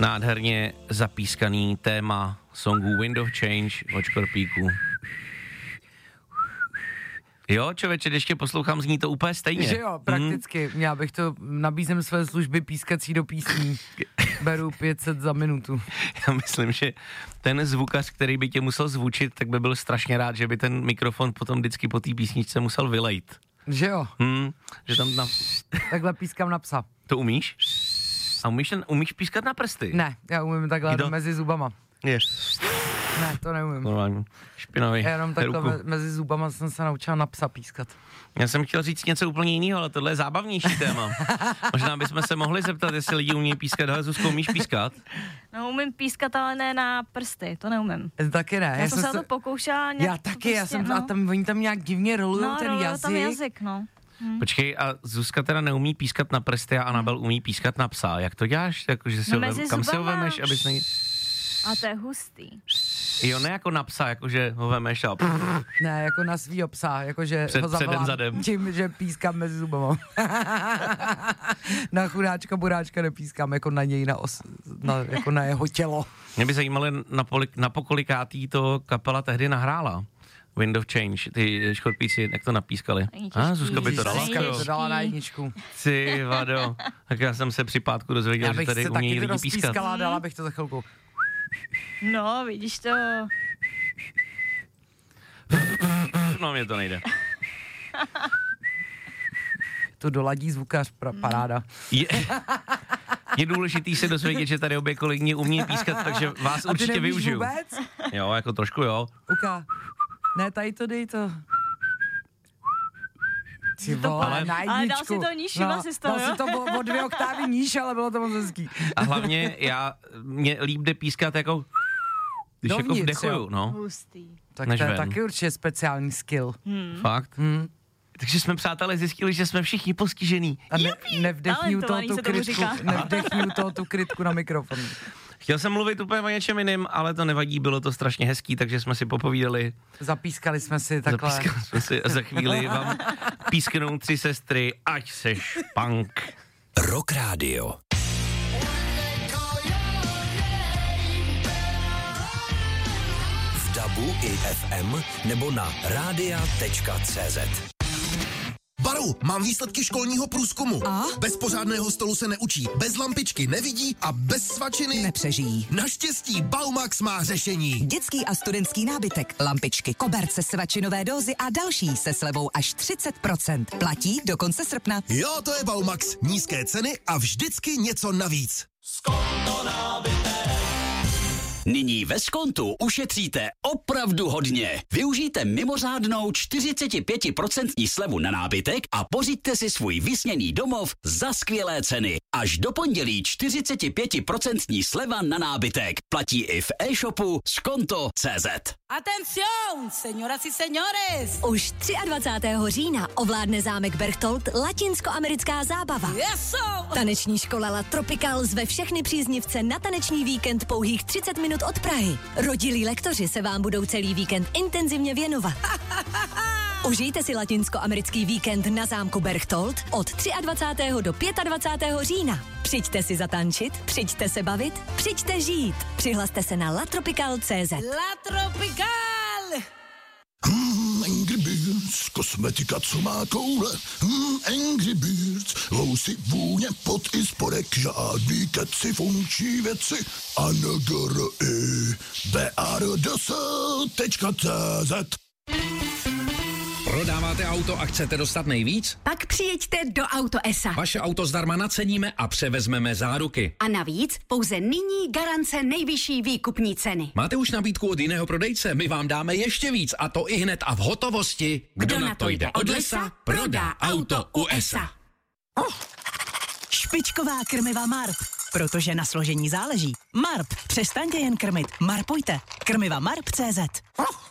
Nádherně zapískaný téma songu Wind of Change od Škorpíků. Jo, člověče, když tě poslouchám, zní to úplně stejně. Že jo, prakticky. Já bych to, nabízím své služby pískací do písní. Beru 500 za minutu. Já myslím, že ten zvukař, který by tě musel zvučit, tak by byl strašně rád, že by ten mikrofon potom vždycky po té písničce musel vylejt. Že jo? Že tam Takhle pískám na psa. To umíš? A umíš pískat na prsty? Ne, já umím takhle mezi zubama. Ne, to neumím. Normálně. Špinavý. Jenom takhle mezi zubama jsem se naučila na psa pískat. Já jsem chtěl říct něco úplně jiného, ale tohle je zábavnější téma. Možná bychom se mohli zeptat, jestli lidi umí pískat. Hele, Zuzko, umíš pískat? No, umím pískat, ale ne na prsty, to neumím. Taky ne. Já jsem se to pokoušela nějak. Já taky, a tam oni tam nějak divně rolujou ten jazyk. Tam jazyk, no. Počkej, a Zuzka teda neumí pískat na prsty a Anabel umí pískat na psa. Jak to děláš? Jako, že si kam si ho vemeš, abys A to je hustý. Jo, ne jako na psa, jakože ho vemeš a... Ne, jako na svýho psa, jakože ho zavolám tím, že pískám mezi zubama. Na chudáčka buráčka nepískám, jako na něj, jako na jeho tělo. Mě by zajímalo, na pokolikátý to kapela tehdy nahrála. Wind of Change, ty Škorpíci, jak to napískali? Zuzka by to dala? Zuzka by to dala na jedničku. Ty vado, tak já jsem se při pátku dozvěděl, že tady umějí lidi pískat. Já bych se taky dala bych to za chvilku. No, vidíš to. No, mě to nejde. To doladí zvukař, paráda. Je důležitý se dozvědět, že tady obě kolegyně umí pískat, takže vás určitě využiju. Vůbec? Jo, jako trošku jo. Uka. Ne, tady to dej to. Ty vole, ale dal si to níž, dal si to o 2 oktávy níž, ale bylo to moc hezký. A hlavně mě líp jde pískat jako, když jako vdechuju, no. Hustý. Tak to je taky určitě speciální skill. Fakt? Takže jsme, přátelé, zjistili, že jsme všichni postižený. A nevdechňuju toho tu krytku na mikrofonu. Chtěl jsem mluvit úplně o něčem jiným, ale to nevadí, bylo to strašně hezký, takže jsme si popovídali. Zapískali jsme si takhle. Zapískali jsme si a za chvíli vám písknou 3 sestry, ať seš punk. Rock Radio. V DABu i FM nebo na radia.cz. Baru, mám výsledky školního průzkumu. A? Bez pořádného stolu se neučí, bez lampičky nevidí a bez svačiny nepřežijí. Naštěstí Baumax má řešení. Dětský a studentský nábytek, lampičky, koberce, svačinové dózy a další se slevou až 30%. Platí do konce srpna. Jo, to je Baumax. Nízké ceny a vždycky něco navíc. Skonto nábytek. Nyní ve Skontu ušetříte opravdu hodně. Využijte mimořádnou 45% slevu na nábytek a pořiďte si svůj vysněný domov za skvělé ceny. Až do pondělí 45% sleva na nábytek. Platí i v e-shopu skonto.cz. Atención, señoras y señores! Už 23. října ovládne zámek Berchtold latinskoamerická zábava. Yes, taneční škola La Tropical zve všechny příznivce na taneční víkend pouhých 30 minut od Prahy. Rodilí lektoři se vám budou celý víkend intenzivně věnovat. Užijte si latinskoamerický víkend na zámku Berchtold od 23. do 25. října. Přijďte si zatančit, přijďte se bavit, přijďte žít. Přihlaste se na latropical.cz. La Tropical! Angry Birds, kosmetika, co má koule. Angry Birds, vousy, vůně, pot i spodek, žádný keci, funkční věci. BARDS.cz. Prodáváte auto a chcete dostat nejvíc? Pak přijeďte do Auto ESA. Vaše auto zdarma naceníme a převezmeme záruky. A navíc pouze nyní garance nejvyšší výkupní ceny. Máte už nabídku od jiného prodejce? My vám dáme ještě víc a to i hned a v hotovosti. Kdo na to jde od lesa, prodá auto u ESA. Špičková krmiva Marp. Protože na složení záleží. Marp, přestaňte jen krmit. Marpujte. Krmiva Marp.cz.